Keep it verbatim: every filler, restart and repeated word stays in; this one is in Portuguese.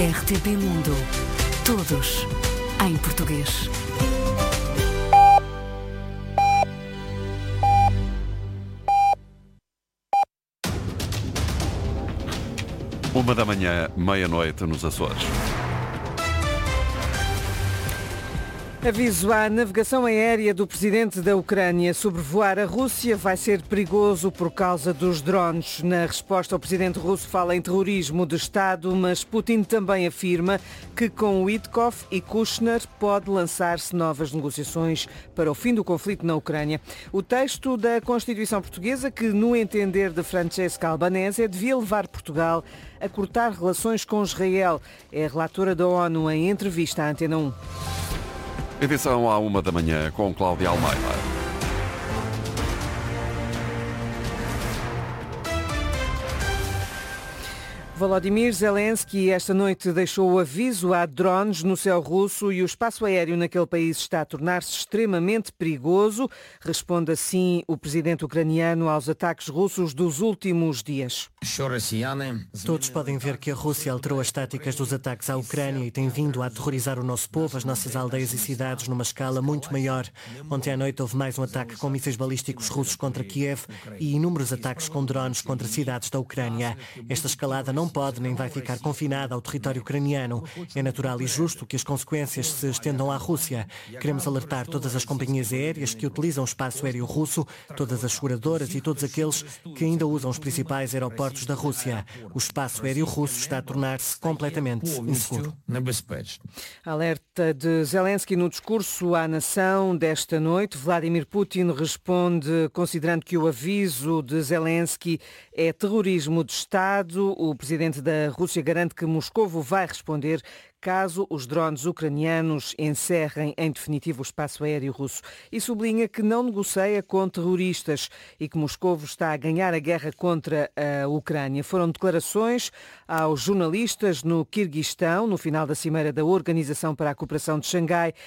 R T P Mundo. Todos em português. Uma da manhã, meia-noite nos Açores. Aviso à navegação aérea do presidente da Ucrânia. Sobrevoar a Rússia vai ser perigoso por causa dos drones. Na resposta, o presidente russo fala em terrorismo de Estado, mas Putin também afirma que com Witkoff e Kushner pode lançar-se novas negociações para o fim do conflito na Ucrânia. O texto da Constituição Portuguesa, que no entender de Francesca Albanese, devia levar Portugal a cortar relações com Israel. É a relatora da ONU em entrevista à Antena um. Edição à uma da manhã com Cláudia Almeida. Volodymyr Zelensky esta noite deixou o aviso a drones no céu russo e o espaço aéreo naquele país está a tornar-se extremamente perigoso. Responde assim o presidente ucraniano aos ataques russos dos últimos dias. Todos podem ver que a Rússia alterou as táticas dos ataques à Ucrânia e tem vindo a aterrorizar o nosso povo, as nossas aldeias e cidades numa escala muito maior. Ontem à noite houve mais um ataque com mísseis balísticos russos contra Kiev e inúmeros ataques com drones contra cidades da Ucrânia. Esta escalada não pode nem vai ficar confinada ao território ucraniano. É natural e justo que as consequências se estendam à Rússia. Queremos alertar todas as companhias aéreas que utilizam o espaço aéreo russo, todas as seguradoras e todos aqueles que ainda usam os principais aeroportos da Rússia. O espaço aéreo russo está a tornar-se completamente inseguro. Alerta de Zelensky no discurso à nação desta noite. Vladimir Putin responde considerando que o aviso de Zelensky é terrorismo de Estado. O presidente da Rússia garante que Moscovo vai responder caso os drones ucranianos encerrem em definitivo o espaço aéreo russo e sublinha que não negocia com terroristas e que Moscovo está a ganhar a guerra contra a Ucrânia. Foram declarações aos jornalistas no Quirguistão, no final da cimeira da Organização para a Cooperação de Xangai,